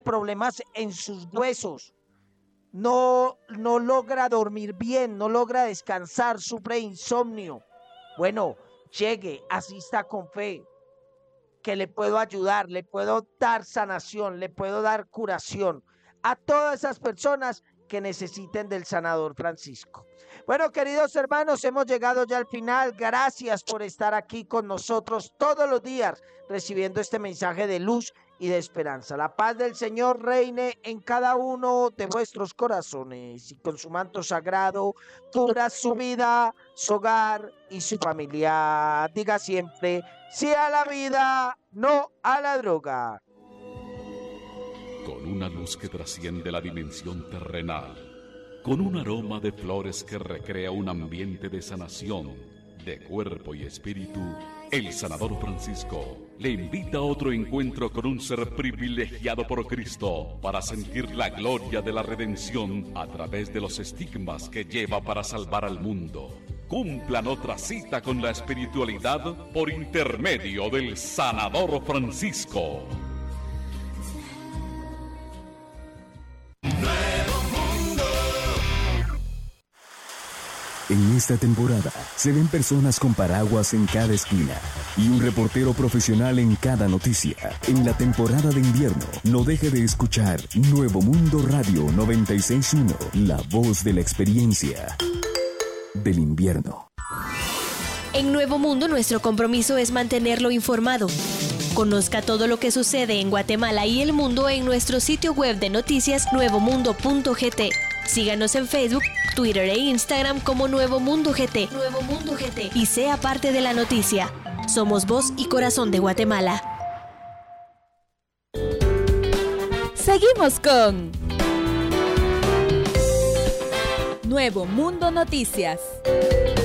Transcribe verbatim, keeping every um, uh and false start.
problemas en sus huesos, no, no logra dormir bien, no logra descansar, sufre insomnio. Bueno, llegue, asista con fe, que le puedo ayudar, le puedo dar sanación, le puedo dar curación a todas esas personas que necesiten del sanador Francisco. Bueno, queridos hermanos, hemos llegado ya al final. Gracias por estar aquí con nosotros todos los días, recibiendo este mensaje de luz y de esperanza. La paz del Señor reine en cada uno de vuestros corazones y con su manto sagrado cubra su vida, su hogar y su familia. Diga siempre sí a la vida, no a la droga. Con una luz que trasciende la dimensión terrenal, con un aroma de flores que recrea un ambiente de sanación de cuerpo y espíritu, el sanador Francisco le invita a otro encuentro con un ser privilegiado por Cristo para sentir la gloria de la redención a través de los estigmas que lleva para salvar al mundo. Cumplan otra cita con la espiritualidad por intermedio del sanador Francisco. En esta temporada se ven personas con paraguas en cada esquina y un reportero profesional en cada noticia. En la temporada de invierno, no deje de escuchar Nuevo Mundo Radio noventa y seis punto uno, la voz de la experiencia del invierno. En Nuevo Mundo, nuestro compromiso es mantenerlo informado. Conozca todo lo que sucede en Guatemala y el mundo en nuestro sitio web de noticias nuevo mundo punto g t. Síganos en Facebook, Twitter e Instagram como Nuevo Mundo G T. Nuevo Mundo G T. Y sea parte de la noticia. Somos voz y corazón de Guatemala. Seguimos con Nuevo Mundo Noticias.